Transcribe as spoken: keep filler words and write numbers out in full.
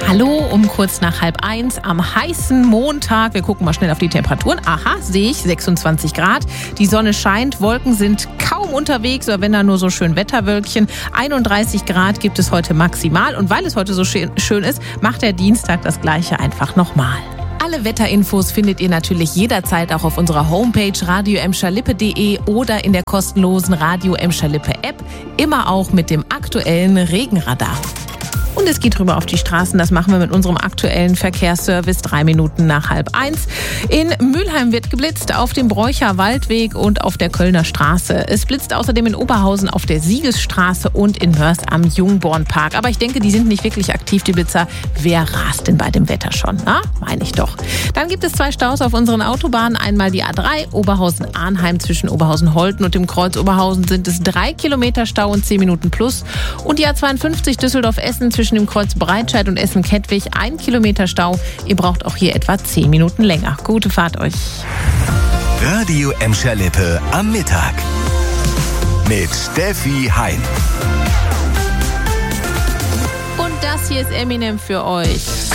Hallo, um kurz nach halb eins am heißen Montag. Wir gucken mal schnell auf die Temperaturen. Aha, sehe ich, sechsundzwanzig Grad. Die Sonne scheint, Wolken sind kaum unterwegs, oder wenn da nur so schön Wetterwölkchen. einunddreißig Grad gibt es heute maximal. Und weil es heute so schön ist, macht der Dienstag das Gleiche einfach nochmal. Alle Wetterinfos findet ihr natürlich jederzeit auch auf unserer Homepage radio emscher lippe punkt de oder in der kostenlosen Radio Emscher Lippe App. Immer auch mit dem aktuellen Regenradar. Und es geht rüber auf die Straßen. Das machen wir mit unserem aktuellen Verkehrsservice. Drei Minuten nach halb eins. In Mülheim wird geblitzt auf dem Bräucher Waldweg und auf der Kölner Straße. Es blitzt außerdem in Oberhausen auf der Siegesstraße und in Mörs am Jungbornpark. Aber ich denke, die sind nicht wirklich aktiv, die Blitzer. Wer rast denn bei dem Wetter schon? Na, meine ich doch. Dann gibt es zwei Staus auf unseren Autobahnen. Einmal die A drei, Oberhausen-Arnheim zwischen Oberhausen-Holten und dem Kreuz Oberhausen sind es drei Kilometer Stau und zehn Minuten plus. Und die A zweiundfünfzig Düsseldorf-Essen zwischen dem Kreuz Breitscheid und Essen-Kettwig ein Kilometer Stau. Ihr braucht auch hier etwa zehn Minuten länger. Gute Fahrt euch. Radio Emscher Lippe am Mittag mit Steffi Hein. Und das hier ist Eminem für euch.